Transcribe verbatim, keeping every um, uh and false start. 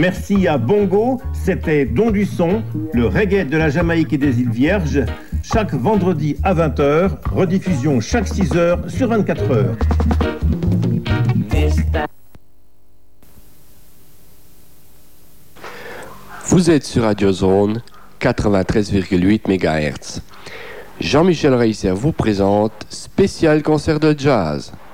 Merci à Bongo, c'était Don du Son, le reggae de la Jamaïque et des îles Vierges, chaque vendredi à vingt heures, rediffusion chaque six heures sur vingt-quatre heures. Vous êtes sur Radio Zone quatre-vingt-treize virgule huit mégahertz. Jean-Michel Reiser vous présente spécial concert de jazz.